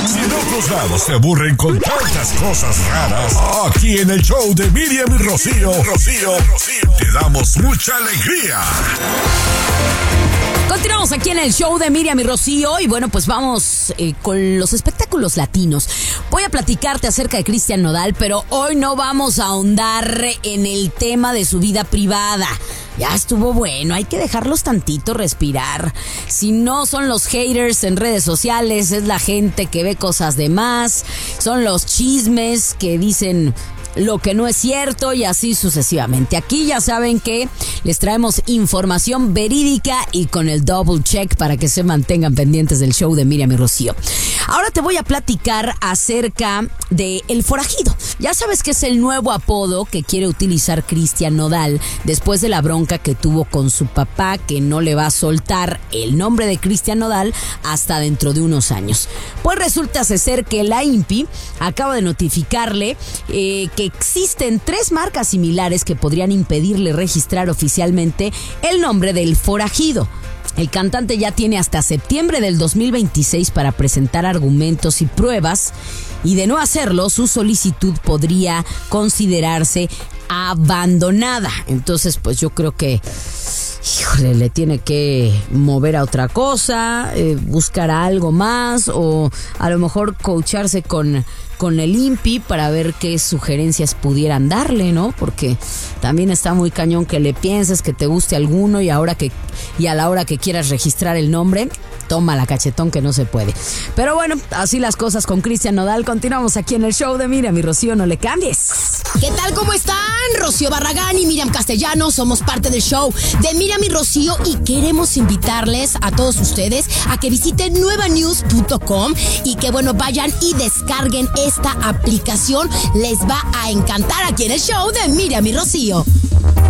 Si en otros lados te aburren con tantas cosas raras, aquí en el show de Miriam y Rocío, te damos mucha alegría. Continuamos aquí en el show de Miriam y Rocío y bueno, pues vamos con los espectáculos latinos. Voy a platicarte acerca de Cristian Nodal, pero hoy no vamos a ahondar en el tema de su vida privada. Ya estuvo bueno, hay que dejarlos tantito respirar. Si no son los haters en redes sociales, es la gente que ve cosas de más, son los chismes que dicen lo que no es cierto y así sucesivamente. Aquí ya saben que les traemos información verídica y con el double check para que se mantengan pendientes del show de Miriam y Rocío. Ahora te voy a platicar acerca de El Forajido. Ya sabes que es el nuevo apodo que quiere utilizar Cristian Nodal después de la bronca que tuvo con su papá, que no le va a soltar el nombre de Cristian Nodal hasta dentro de unos años. Pues resulta ser que la INPI acaba de notificarle que existen 3 marcas similares que podrían impedirle registrar oficialmente el nombre del Forajido. El cantante ya tiene hasta septiembre del 2026 para presentar argumentos y pruebas, y de no hacerlo, su solicitud podría considerarse abandonada. Entonces, pues yo creo que híjole, le tiene que mover a otra cosa, buscar algo más, o a lo mejor coacharse con el INPI para ver qué sugerencias pudieran darle, ¿no? Porque también está muy cañón que le pienses que te guste alguno y a la hora que quieras registrar el nombre, toma la cachetón que no se puede. Pero bueno, así las cosas con Cristian Nodal. Continuamos aquí en el show de Miriam y Rocío, no le cambies. ¿Qué tal? ¿Cómo están? Rocío Barragán y Miriam Castellanos somos parte del show de Miriam y Rocío y queremos invitarles a todos ustedes a que visiten nuevanews.com y que bueno, vayan y descarguen esta aplicación. Les va a encantar aquí en el show de Miriam y Rocío.